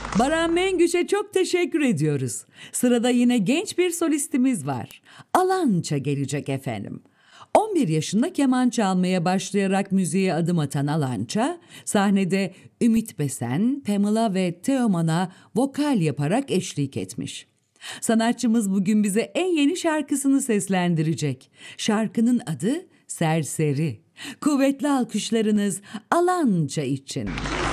Baran Mengüç'e çok teşekkür ediyoruz. Sırada yine genç bir solistimiz var. Alança gelecek efendim. 11 yaşında keman çalmaya başlayarak müziğe adım atan Alança, sahnede Ümit Besen, Pamela ve Teoman'a vokal yaparak eşlik etmiş. Sanatçımız bugün bize en yeni şarkısını seslendirecek. Şarkının adı Serseri. Kuvvetli alkışlarınız Alança için.